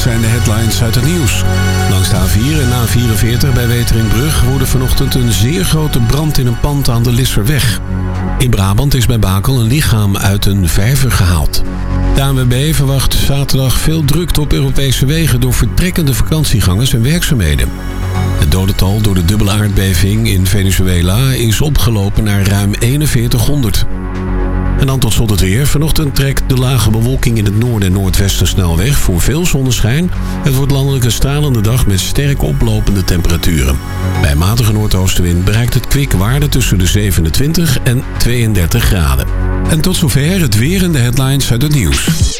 zijn de headlines uit het nieuws. Langs de A4 en A44 bij Weteringbrug woedde vanochtend een zeer grote brand in een pand aan de Lisserweg. In Brabant is bij Bakel een lichaam uit een vijver gehaald. De ANWB verwacht zaterdag veel drukte op Europese wegen door vertrekkende vakantiegangers en werkzaamheden. Het dodental door de dubbele aardbeving in Venezuela is opgelopen naar ruim 4100. En dan tot slot het weer. Vanochtend trekt de lage bewolking in het noorden en noordwesten snel weg voor veel zonneschijn. Het wordt landelijk een stralende dag met sterk oplopende temperaturen. Bij matige noordoostenwind bereikt het kwik waarde tussen de 27 en 32 graden. En tot zover het weer en de headlines uit het nieuws.